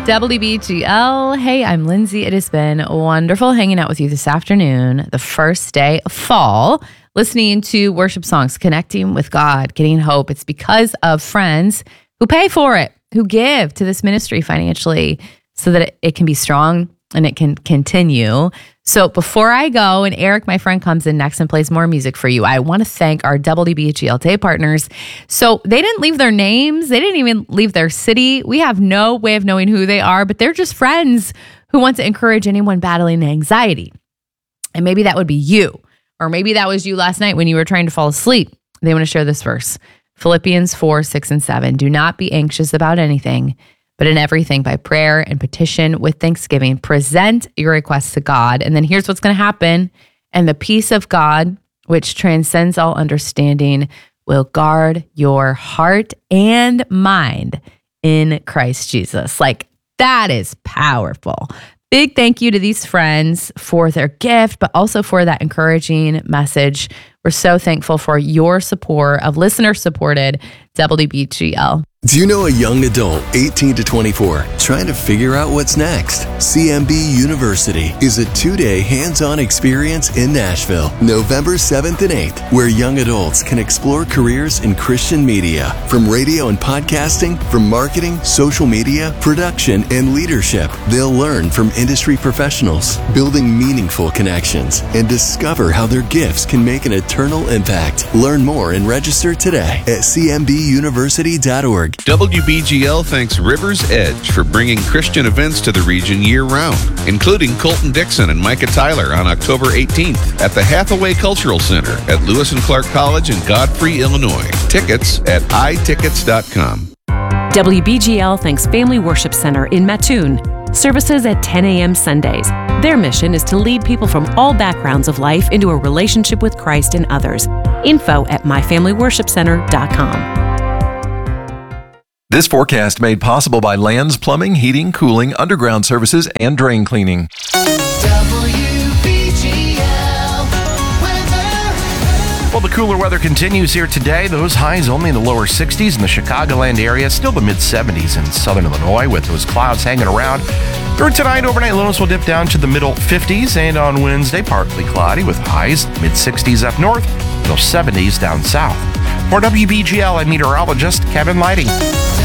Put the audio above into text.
WBGL. Hey, I'm Lindsay. It has been wonderful hanging out with you this afternoon, the first day of fall, listening to worship songs, connecting with God, getting hope. It's because of friends who pay for it, who give to this ministry financially so that it can be strong and it can continue. So before I go and Eric, my friend, comes in next and plays more music for you, I want to thank our WBGL day partners. So they didn't leave their names. They didn't even leave their city. We have no way of knowing who they are, but they're just friends who want to encourage anyone battling anxiety. And maybe that would be you, or maybe that was you last night when you were trying to fall asleep. They want to share this verse, Philippians 4:6-7. Do not be anxious about anything, but in everything, by prayer and petition with thanksgiving, present your requests to God. And then here's what's going to happen. And the peace of God, which transcends all understanding, will guard your heart and mind in Christ Jesus. Like, that is powerful. Big thank you to these friends for their gift, but also for that encouraging message. We're so thankful for your support of listener-supported WBGL. Do you know a young adult, 18 to 24, trying to figure out what's next? CMB University is a 2-day hands-on experience in Nashville, November 7th and 8th, where young adults can explore careers in Christian media, from radio and podcasting, from marketing, social media, production, and leadership. They'll learn from industry professionals, building meaningful connections, and discover how their gifts can make an eternal impact. Learn more and register today at cmbuniversity.org. WBGL thanks River's Edge for bringing Christian events to the region year-round, including Colton Dixon and Micah Tyler on October 18th at the Hathaway Cultural Center at Lewis and Clark College in Godfrey, Illinois. Tickets at itickets.com. WBGL thanks Family Worship Center in Mattoon. Services at 10 a.m. Sundays. Their mission is to lead people from all backgrounds of life into a relationship with Christ and others. Info at myfamilyworshipcenter.com. This forecast made possible by Lands Plumbing, Heating, Cooling, Underground Services, and Drain Cleaning. Well, the cooler weather continues here today. Those highs only in the lower 60s in the Chicagoland area, still the mid-70s in southern Illinois with those clouds hanging around. Through tonight, overnight lows will dip down to the middle 50s, and on Wednesday, partly cloudy with highs mid-60s up north, middle 70s down south. For WBGL, I'm meteorologist Kevin Lighting.